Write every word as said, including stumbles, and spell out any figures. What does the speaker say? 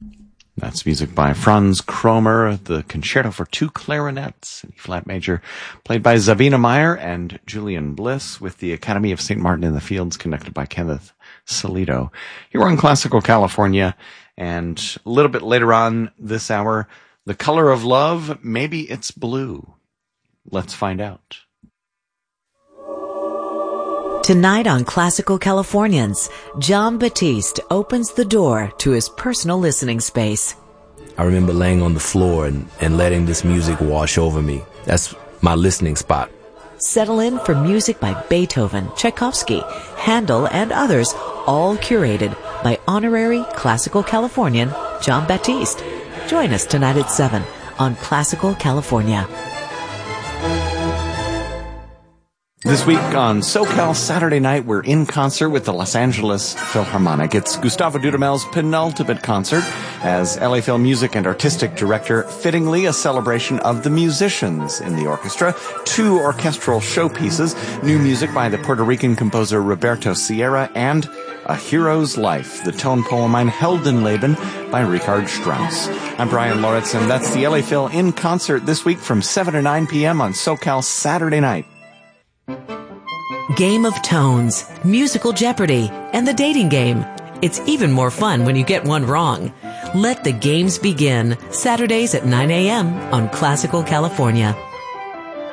That's music by Franz Kromer, the Concerto for Two Clarinets in E-flat major, played by Zavina Meyer and Julian Bliss, with the Academy of Saint Martin in the Fields conducted by Kenneth Salito. Here on Classical California, and a little bit later on this hour, The Color of Love, Maybe It's Blue. Let's find out. Tonight on Classical Californians, Jon Batiste opens the door to his personal listening space. I remember laying on the floor and, and letting this music wash over me. That's my listening spot. Settle in for music by Beethoven, Tchaikovsky, Handel, and others, all curated by honorary Classical Californian Jon Batiste. Join us tonight at seven on Classical California. This week on SoCal Saturday Night, we're in concert with the Los Angeles Philharmonic. It's Gustavo Dudamel's penultimate concert as L A Phil Music and Artistic Director, fittingly a celebration of the musicians in the orchestra, two orchestral showpieces, new music by the Puerto Rican composer Roberto Sierra, and A Hero's Life, the tone poem Ein Heldenleben by Richard Strauss. I'm Brian Lauritsen. That's the L A Phil in concert this week from seven to nine p.m. on SoCal Saturday Night. Game of Tones, Musical Jeopardy, and the dating game. It's even more fun when you get one wrong. Let the games begin, Saturdays at nine a.m. on Classical California.